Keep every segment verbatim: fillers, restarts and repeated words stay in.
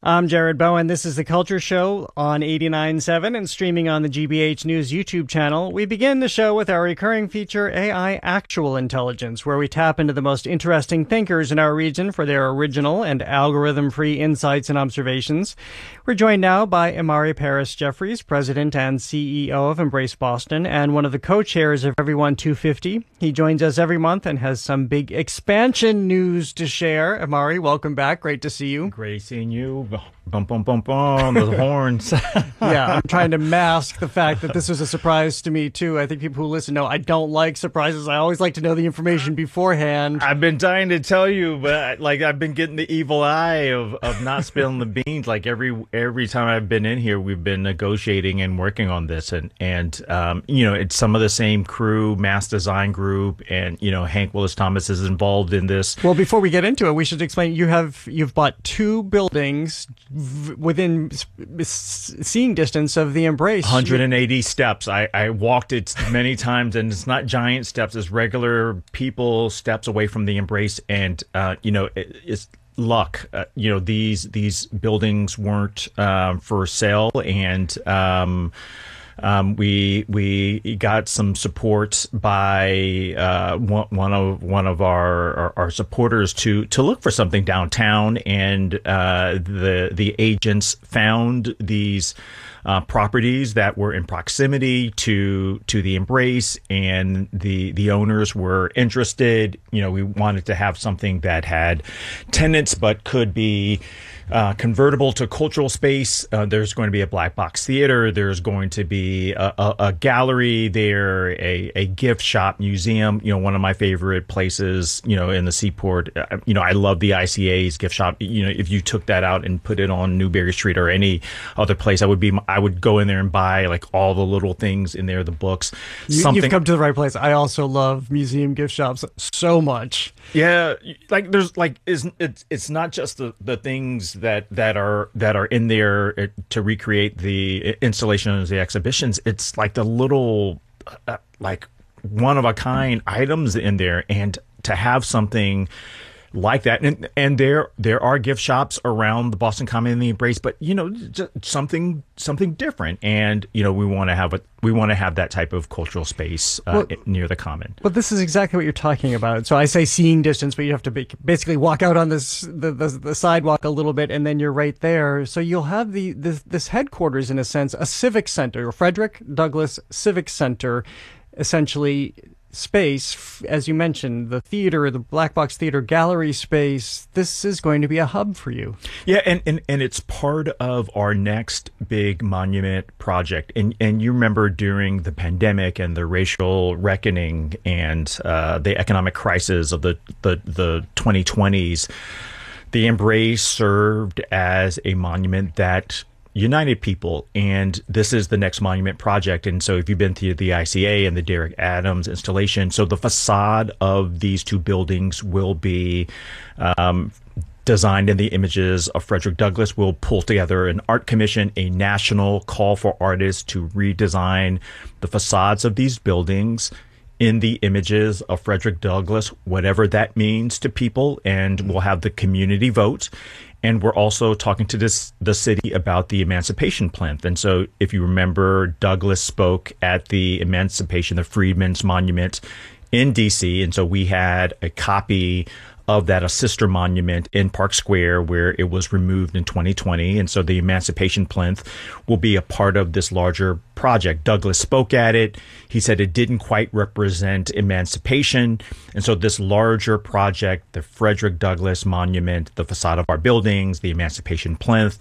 I'm Jared Bowen. This is The Culture Show on eighty-nine point seven and streaming on the G B H News YouTube channel. We begin the show with our recurring feature, A I Actual Intelligence, where we tap into the most interesting thinkers in our region for their original and algorithm-free insights and observations. We're joined now by Imari Paris-Jeffries, President and C E O of Embrace Boston, and one of the co-chairs of Everyone two fifty. He joins us every month and has some big expansion news to share. Imari, welcome back. Great to see you. Great seeing you. Bum, bum, bum, bum, those horns. Yeah, I'm trying to mask the fact that this was a surprise to me, too. I think people who listen know I don't like surprises. I always like to know the information beforehand. I've been dying to tell you, but like I've been getting the evil eye of, of not spilling the beans. Like every every time I've been in here, we've been negotiating and working on this. And, and um, you know, it's some of the same crew, Mass Design Group, and, you know, Hank Willis Thomas is involved in this. Well, before we get into it, we should explain you have you've bought two buildings within seeing distance of the Embrace. one hundred eighty steps. I, I walked it many times, and it's not giant steps. It's regular people steps away from the Embrace. And, uh, you know, it, it's luck. Uh, you know, these these buildings weren't um, for sale, and um, Um, we we got some support by uh, one, one of one of our, our our supporters to to look for something downtown, and uh, the the agents found these uh, properties that were in proximity to to the Embrace, and the the owners were interested. You know, we wanted to have something that had tenants but could be Uh, convertible to cultural space. Uh, there's going to be a black box theater. There's going to be a, a, a gallery there, a, a gift shop, museum. You know, one of my favorite places, you know, in the Seaport. Uh, you know, I love the I C A's gift shop. You know, if you took that out and put it on Newberry Street or any other place, I would be, I would go in there and buy like all the little things in there, the books. You, something. You've come to the right place. I also love museum gift shops so much. Yeah, like there's like is it's it's not just the the things that that are that are in there to recreate the installations, the exhibitions. It's like the little uh, like one of a kind items in there, and to have something like that, and and there there are gift shops around the Boston Common and the Embrace, but you know, just something something different, and you know, we want to have a we want to have that type of cultural space uh, well, near the Common. Well, this is exactly what you're talking about. So I say seeing distance, but you have to be, basically walk out on this the, the the sidewalk a little bit, and then you're right there. So you'll have the this, this headquarters, in a sense, a civic center, Frederick Douglass Civic Center, essentially. Space, as you mentioned, the theater, the Black Box Theater gallery space, this is going to be a hub for you. Yeah, and, and, and it's part of our next big monument project. And and you remember during the pandemic and the racial reckoning and uh, the economic crisis of the, the, the twenty twenties, the Embrace served as a monument that united people, and this is the next monument project. And so if you've been to the I C A and the Derek Adams installation, so the facade of these two buildings will be um, designed in the images of Frederick Douglass. We'll pull together an art commission, a national call for artists to redesign the facades of these buildings in the images of Frederick Douglass, whatever that means to people, and we'll have the community vote. And we're also talking to this, the city about the Emancipation Plinth. And so if you remember, Douglass spoke at the Emancipation, the Freedmen's Monument in D C. And so we had a copy of that, a sister monument in Park Square, where it was removed in twenty twenty. And so the Emancipation Plinth will be a part of this larger project. Douglass spoke at it. He said it didn't quite represent emancipation. And so this larger project, the Frederick Douglass Monument, the facade of our buildings, the Emancipation Plinth,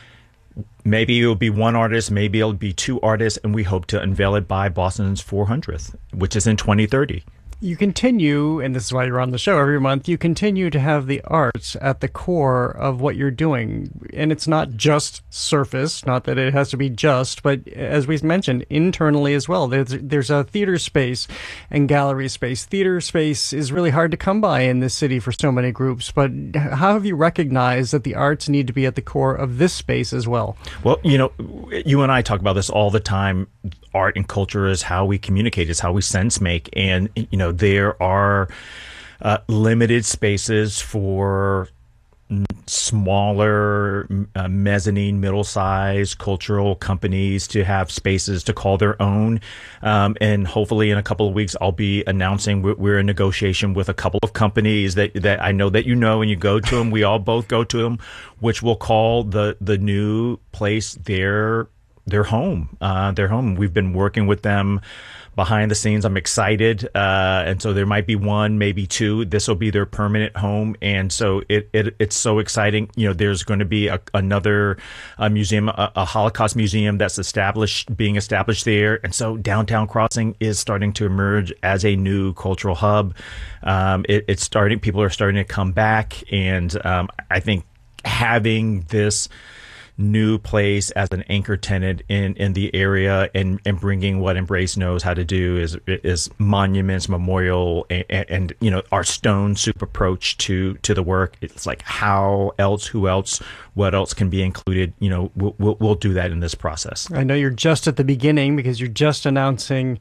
maybe it'll be one artist, maybe it'll be two artists, and we hope to unveil it by Boston's four hundredth, which is in twenty thirty. You continue, and this is why you're on the show every month, you continue to have the arts at the core of what you're doing. And it's not just surface, not that it has to be just, but as we mentioned, internally as well. There's, there's a theater space and gallery space. Theater space is really hard to come by in this city for so many groups, but how have you recognized that the arts need to be at the core of this space as well? Well, you know, you and I talk about this all the time. Art and culture is how we communicate, is how we sense make. And, you know, there are uh, limited spaces for smaller uh, mezzanine, middle-sized cultural companies to have spaces to call their own. Um, and hopefully in a couple of weeks, I'll be announcing we're, we're in negotiation with a couple of companies that, that I know that you know, and you go to them. We all both go to them, which will call the, the new place their, their home, uh, their home. We've been working with them behind the scenes. I'm excited. Uh, and so there might be one, maybe two. This will be their permanent home. And so it, it it's so exciting. You know, there's going to be a, another uh, museum, a, a Holocaust museum that's established, being established there. And so Downtown Crossing is starting to emerge as a new cultural hub. Um, it, it's starting, people are starting to come back. And um, I think having this new place as an anchor tenant in, in the area and, and bringing what Embrace knows how to do is is monuments, memorial, and, and you know, our stone soup approach to to the work. It's like how else, who else, what else can be included. You know, we'll, we'll, we'll do that in this process. I know you're just at the beginning because you're just announcing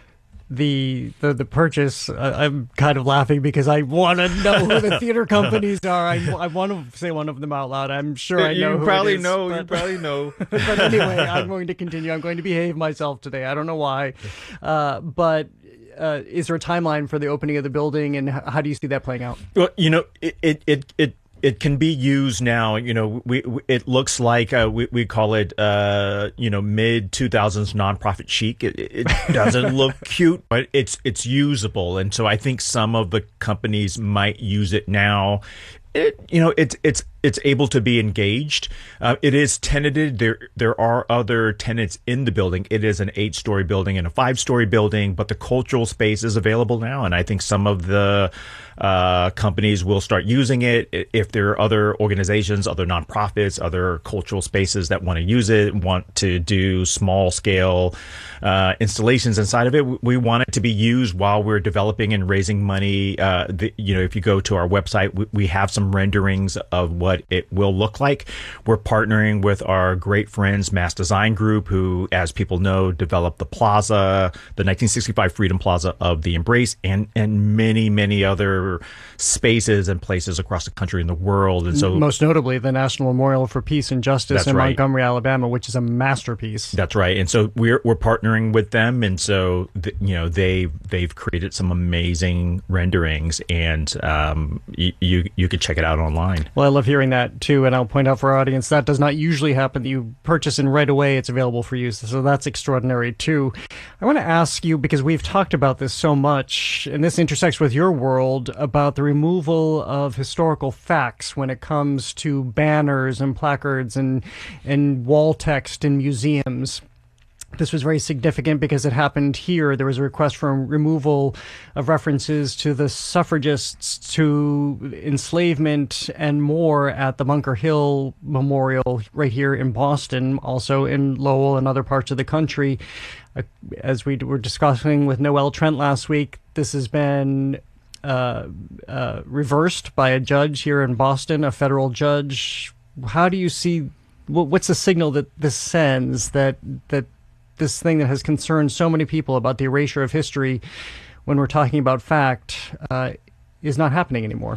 the the, the purchase. uh, I'm kind of laughing because I want to know who the theater companies are. I, I want to say one of them out loud. I'm sure I know you who probably it is, know but, you probably know but anyway, I'm going to continue. I'm going to behave myself today. I don't know why, uh, but uh, is there a timeline for the opening of the building, and how do you see that playing out? Well, you know, it it it, it it can be used now. You know, we, we it looks like uh, we we call it uh, you know, mid two thousands nonprofit chic. It, it doesn't look cute, but it's it's usable, and so I think some of the companies might use it now. It you know it's it's it's able to be engaged. Uh, it is tenanted. There there are other tenants in the building. It is an eight-story building and a five-story building, but the cultural space is available now, and I think some of the uh, companies will start using it. If there are other organizations, other nonprofits, other cultural spaces that want to use it, want to do small-scale uh, installations inside of it, we want it to be used while we're developing and raising money. Uh, the, you know, if you go to our website, we, we have some renderings of what it will look like. We're partnering with our great friends, Mass Design Group, who, as people know, developed the plaza, the nineteen sixty-five Freedom Plaza of the Embrace, and and many, many other spaces and places across the country and the world. And so, most notably, the National Memorial for Peace and Justice in right. Montgomery, Alabama, which is a masterpiece. That's right. And so we're we're partnering with them, and so the, you know they they've created some amazing renderings, and um, you, you you could check it out online. Well, I love hearing that too, and I'll point out for our audience that does not usually happen. That you purchase and right away it's available for use, so that's extraordinary too. I want to ask you, because we've talked about this so much, and this intersects with your world, about the removal of historical facts when it comes to banners and placards and and wall text in museums. This was very significant because it happened here. There was a request for removal of references to the suffragists, to enslavement, and more at the Bunker Hill Memorial right here in Boston, also in Lowell and other parts of the country. Uh, as we were discussing with Noel Trent last week, this has been uh, uh, reversed by a judge here in Boston, a federal judge. How do you see, what's the signal that this sends, that that this thing that has concerned so many people about the erasure of history, when we're talking about fact, uh, is not happening anymore?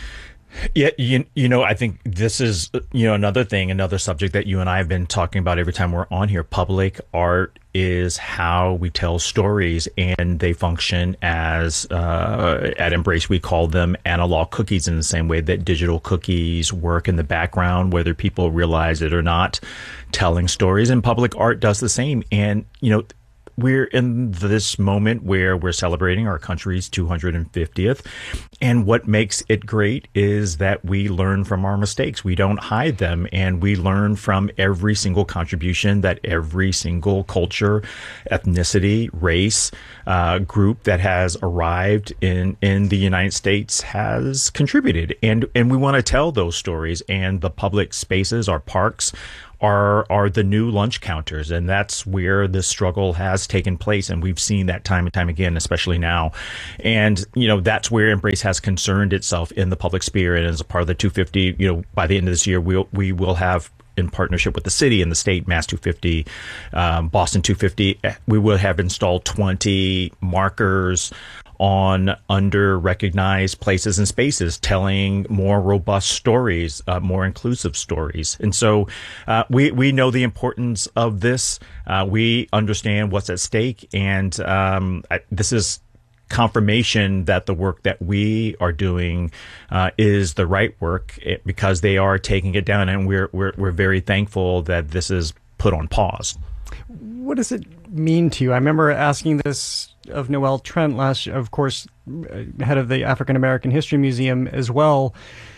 Yeah, you, you know, I think this is, you know, another thing, another subject that you and I have been talking about every time we're on here. Public art is how we tell stories, and they function as, uh, at Embrace, we call them analog cookies, in the same way that digital cookies work in the background, whether people realize it or not. Telling stories, and public art does the same. And, you know, we're in this moment where we're celebrating our country's two hundred fiftieth. And what makes it great is that we learn from our mistakes. We don't hide them. And we learn from every single contribution that every single culture, ethnicity, race, uh, group that has arrived in, in the United States has contributed. And, and we want to tell those stories. And the public spaces, our parks, are are the new lunch counters, and that's where the struggle has taken place, and we've seen that time and time again, especially now. And you know, that's where Embrace has concerned itself in the public sphere, and as a part of the two fifty, you know, by the end of this year, we'll we will have, in partnership with the city and the state, Mass two fifty, um, Boston two fifty, we will have installed twenty markers on under-recognized places and spaces, telling more robust stories, uh, more inclusive stories. And so uh, we, we know the importance of this. Uh, we understand what's at stake. And um, I, this is confirmation that the work that we are doing uh, is the right work, it, because they are taking it down. And we're, we're, we're very thankful that this is put on pause. What does it mean to you? I remember asking this of Noel Trent last year, of course, head of the African American History Museum as well,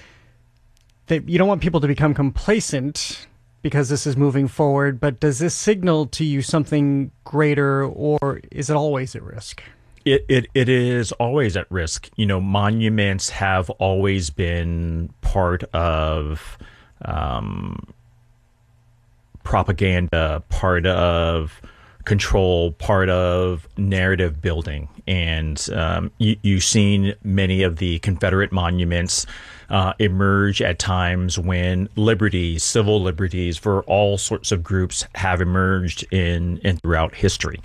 that you don't want people to become complacent because this is moving forward, but does this signal to you something greater, or is it always at risk? It, it it is always at risk. You know, monuments have always been part of um, propaganda, part of control, part of narrative building. And um, you, you've seen many of the Confederate monuments uh, emerge at times when liberties, civil liberties for all sorts of groups have emerged in, in throughout history.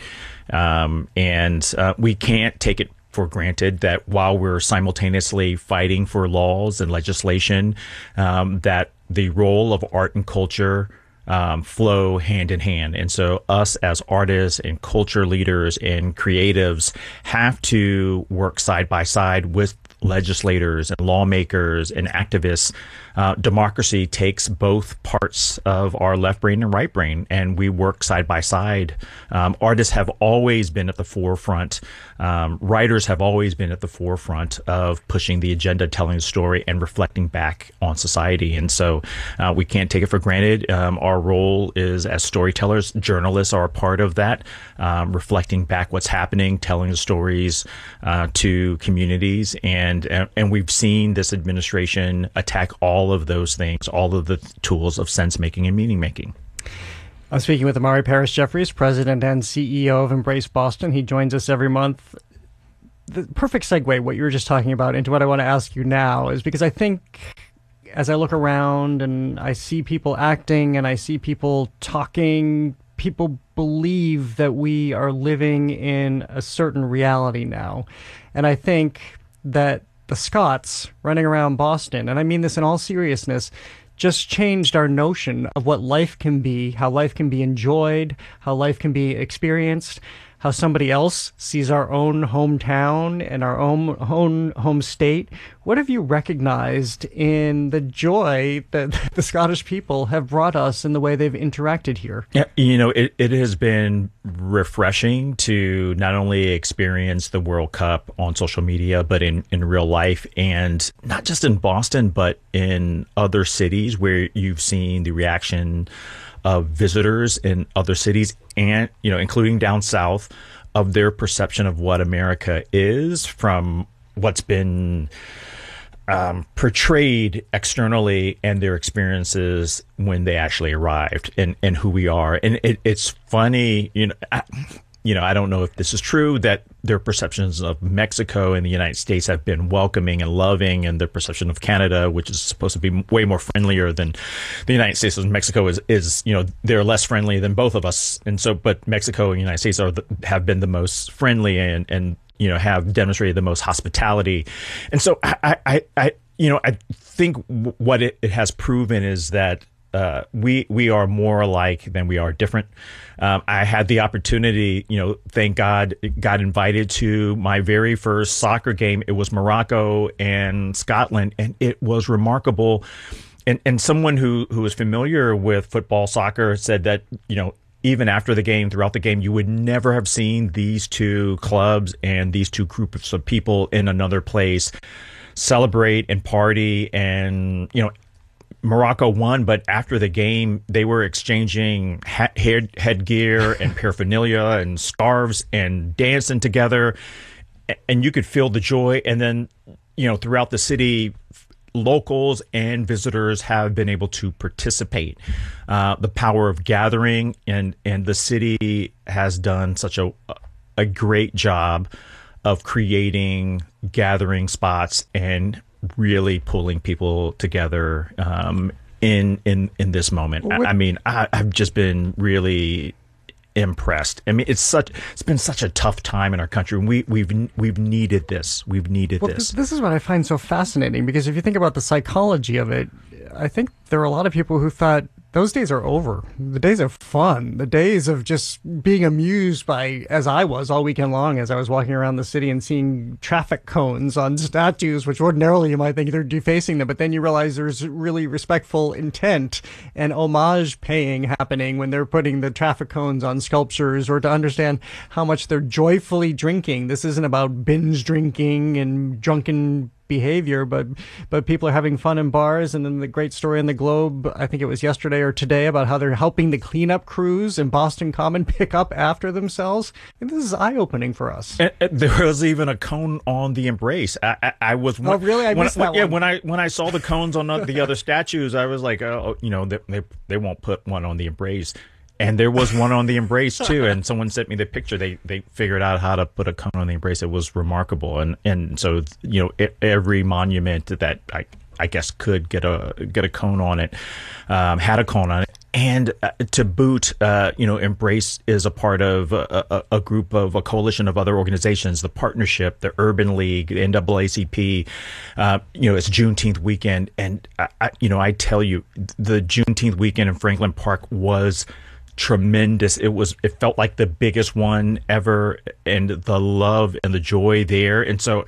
Um, and uh, we can't take it for granted that while we're simultaneously fighting for laws and legislation, um, that the role of art and culture Um, flow hand in hand. And so us as artists and culture leaders and creatives have to work side by side with legislators and lawmakers and activists. Uh, democracy takes both parts of our left brain and right brain, and we work side by side. Um, artists have always been at the forefront. Um, writers have always been at the forefront of pushing the agenda, telling the story, and reflecting back on society. And so uh, we can't take it for granted. Um, our role is as storytellers. Journalists are a part of that, um, reflecting back what's happening, telling the stories uh, to communities. And, and we've seen this administration attack all of those things, all of the tools of sense making and meaning making. I'm speaking with Amari Parris Jeffries, President and C E O of Embrace Boston. He joins us every month. The perfect segue, what you were just talking about, into what I want to ask you now is because I think as I look around and I see people acting and I see people talking, people believe that we are living in a certain reality now. And I think that the Scots running around Boston, and I mean this in all seriousness, just changed our notion of what life can be, how life can be enjoyed, how life can be experienced, how somebody else sees our own hometown and our own, own home state. What have you recognized in the joy that the Scottish people have brought us in the way they've interacted here? Yeah, you know, it, it has been refreshing to not only experience the World Cup on social media, but in, in real life, and not just in Boston, but in other cities where you've seen the reaction of visitors in other cities, and, you know, including down south, of their perception of what America is from what's been um, portrayed externally and their experiences when they actually arrived, and, and who we are. And it, it's funny, you know, I, you know, I don't know if this is true, that their perceptions of Mexico and the United States have been welcoming and loving, and their perception of Canada, which is supposed to be way more friendlier than the United States, and Mexico is, is, you know, they're less friendly than both of us. And so, but Mexico and the United States are the, have been the most friendly and, and, you know, have demonstrated the most hospitality. And so I, I, I you know, I think what it, it has proven is that Uh, we we are more alike than we are different. Um, I had the opportunity, you know, thank God, got invited to my very first soccer game. It was Morocco and Scotland, and it was remarkable. And and someone who who is familiar with football, soccer, said that, you know, even after the game, throughout the game, you would never have seen these two clubs and these two groups of people in another place celebrate and party. And, you know, Morocco won, but after the game, they were exchanging ha- head headgear and paraphernalia and scarves and dancing together, and you could feel the joy. And then, you know, throughout the city, locals and visitors have been able to participate. Uh, the power of gathering, and and the city has done such a a great job of creating gathering spots and really pulling people together um, in in in this moment. I, I mean, I, I've just been really impressed. I mean, it's such it's been such a tough time in our country. We we've we've needed this. We've needed well, this. Th- this is what I find so fascinating, because if you think about the psychology of it, I think there are a lot of people who thought those days are over. The days of fun, the days of just being amused by, as I was all weekend long, as I was walking around the city and seeing traffic cones on statues, which ordinarily you might think they're defacing them, but then you realize there's really respectful intent and homage paying happening when they're putting the traffic cones on sculptures, or to understand how much they're joyfully drinking. This isn't about binge drinking and drunken behavior, but but people are having fun in bars. And then the great story in the Globe, I think it was yesterday or today, about how they're helping the cleanup crews in Boston Common pick up after themselves. And this is eye-opening for us. And, and there was even a cone on the Embrace. I, I, I was oh really I when, missed when, that yeah one. when I when I saw the cones on the other statues, I was like, oh, you know, they, they they won't put one on the Embrace. And there was one on the Embrace too, and someone sent me the picture. They they figured out how to put a cone on the Embrace. It was remarkable, and and so you know every monument that I I guess could get a get a cone on it um, had a cone on it. And uh, to boot, uh, you know, Embrace is a part of a, a, a group of a coalition of other organizations, the Partnership, the Urban League, the N double A C P. Uh, you know, it's Juneteenth weekend, and I, I, you know, I tell you, the Juneteenth weekend in Franklin Park was tremendous. It was, it felt like the biggest one ever, and the love and the joy there. And so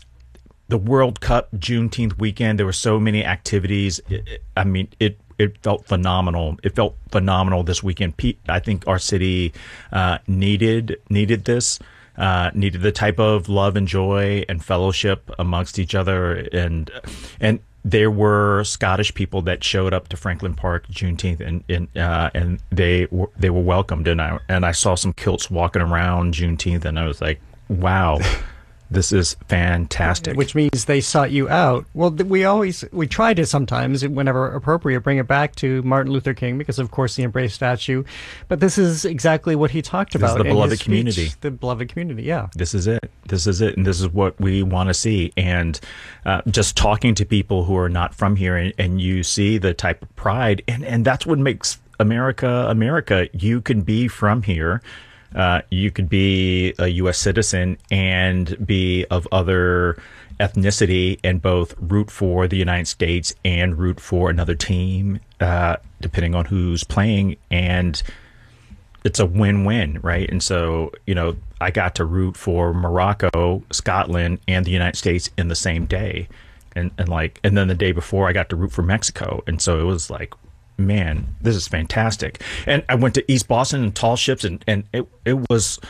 the World Cup Juneteenth weekend, there were so many activities. It, it, I mean, it, it felt phenomenal. It felt phenomenal this weekend. Pete, I think our city uh, needed, needed this, uh, needed the type of love and joy and fellowship amongst each other. And, and, there were Scottish people that showed up to Franklin Park Juneteenth, and and, uh, and they were they were welcomed, and I and I saw some kilts walking around Juneteenth, and I was like, wow. This is fantastic. Which means they sought you out. Well, we always, we try to sometimes, whenever appropriate, bring it back to Martin Luther King, because of course the Embrace statue. But this is exactly what he talked This about is the in beloved his speech, community. The beloved community, yeah. This is it. This is it. And this is what we want to see. And uh, just talking to people who are not from here, and, and you see the type of pride, and, and that's what makes America, America. You can be from here. Uh, you could be a U S citizen and be of other ethnicity, and both root for the United States and root for another team, uh, depending on who's playing. And it's a win-win, right? And so, you know, I got to root for Morocco, Scotland, and the United States in the same day. And, and like, and then the day before I got to root for Mexico. And so it was like, man, this is fantastic. And I went to East Boston and Tall Ships, and, and it, it was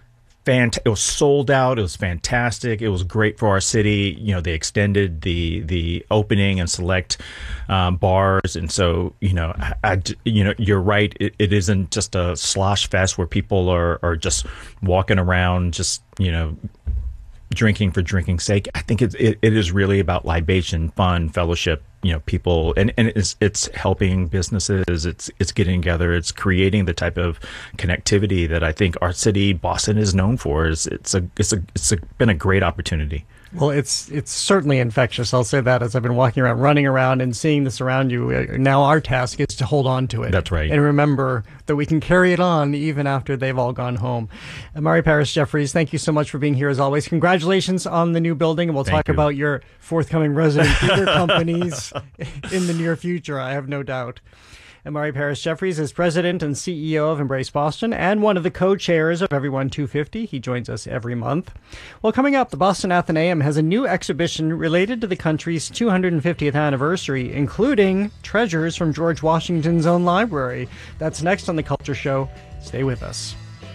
fant- it was sold out. It was fantastic. It was great for our city. You know, they extended the, the opening and select um, bars. And so, you know, I, I, you know, you're right. It, it isn't just a slosh fest where people are, are just walking around, just, you know, drinking for drinking's sake. I think it, it, it is really about libation, fun, fellowship, you know, people, and, and it's, it's helping businesses. It's, it's getting together. It's creating the type of connectivity that I think our city, Boston, is known for. It's, it's a, it's a, it's a, been a great opportunity. Well, it's it's certainly infectious. I'll say that, as I've been walking around, running around, and seeing this around you. Now our task is to hold on to it. That's right. And remember that we can carry it on even after they've all gone home. Uh, Mari Parris Jeffries, thank you so much for being here as always. Congratulations on the new building, and we'll Thank talk you. about your forthcoming resident theater companies in the near future, I have no doubt. And Mari Parris Jeffries is president and C E O of Embrace Boston and one of the co-chairs of Everyone two fifty. He joins us every month. Well, coming up, the Boston Athenaeum has a new exhibition related to the country's two hundred fiftieth anniversary, including treasures from George Washington's own library. That's next on The Culture Show. Stay with us.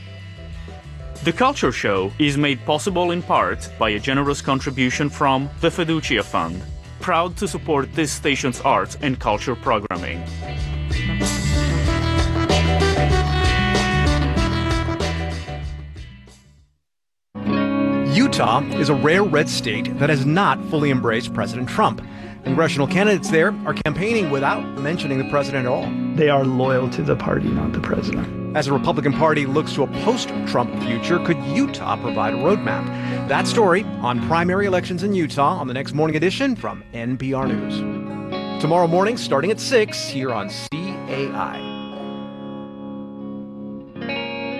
The Culture Show is made possible in part by a generous contribution from the Fiducia Fund, proud to support this station's arts and culture programming. Utah is a rare red state that has not fully embraced President Trump. Congressional candidates there are campaigning without mentioning the president at all. They are loyal to the party, not the president. As the Republican Party looks to a post-Trump future, could Utah provide a roadmap? That story on primary elections in Utah on the next morning edition from N P R News. Tomorrow morning, starting at six, here on C A I.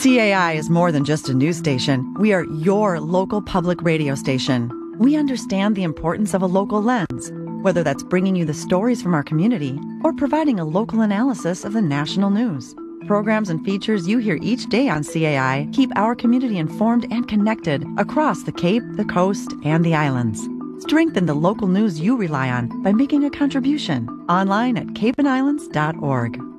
C A I is more than just a news station. We are your local public radio station. We understand the importance of a local lens, whether that's bringing you the stories from our community or providing a local analysis of the national news. Programs and features you hear each day on C A I keep our community informed and connected across the Cape, the coast, and the islands. Strengthen the local news you rely on by making a contribution online at cape and islands dot org.